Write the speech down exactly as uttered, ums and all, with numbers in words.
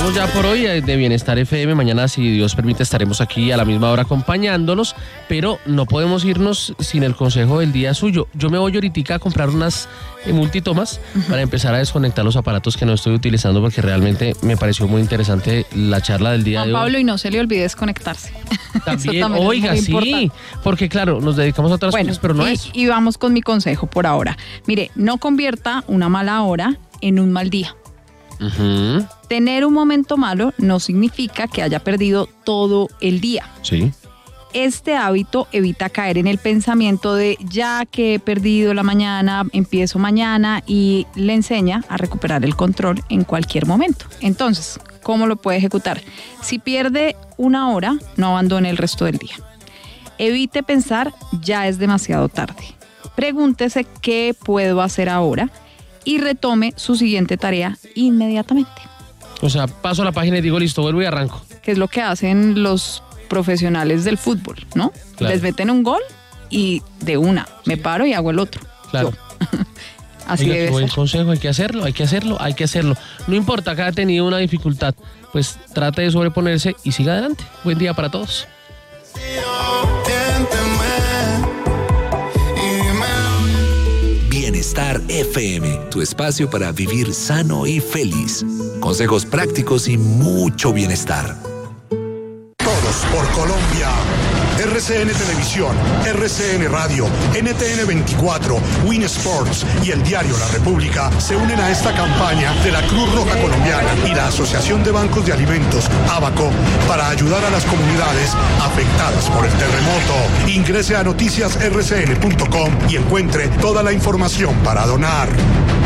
terminamos ya por hoy de Bienestar F M. Mañana, si Dios permite, estaremos aquí a la misma hora acompañándonos, pero no podemos irnos sin el consejo del día suyo. Yo me voy ahorita a comprar unas eh, multitomas uh-huh. para empezar a desconectar los aparatos que no estoy utilizando, porque realmente me pareció muy interesante la charla del día Juan de hoy. Pablo, y no se le olvide desconectarse. También, también oiga, sí, importante. Porque claro, nos dedicamos a otras bueno, cosas, pero no y, es. Y vamos con mi consejo por ahora. Mire, no convierta una mala hora en un mal día. Uh-huh. Tener un momento malo no significa que haya perdido todo el día. Sí. Este hábito evita caer en el pensamiento de ya que he perdido la mañana, empiezo mañana, y le enseña a recuperar el control en cualquier momento. Entonces, ¿cómo lo puede ejecutar? Si pierde una hora, no abandone el resto del día. Evite pensar ya es demasiado tarde. Pregúntese qué puedo hacer ahora y retome su siguiente tarea inmediatamente. O sea, paso a la página y digo, listo, vuelvo y arranco. Que es lo que hacen los profesionales del fútbol, ¿no? Claro. Les meten un gol y de una, me paro y hago el otro. Claro. Así Oiga, debe qué buen ser. consejo, hay que hacerlo, hay que hacerlo, hay que hacerlo. No importa que haya tenido una dificultad, pues trate de sobreponerse y siga adelante. Buen día para todos. Bienestar F M, tu espacio para vivir sano y feliz. Consejos prácticos y mucho bienestar. Todos por Colombia. R C N Televisión, R C N Radio, N T N veinticuatro, Win Sports y el diario La República se unen a esta campaña de la Cruz Roja Colombiana y la Asociación de Bancos de Alimentos, ABACO, para ayudar a las comunidades afectadas por el terremoto. Ingrese a noticias r c n punto com y encuentre toda la información para donar.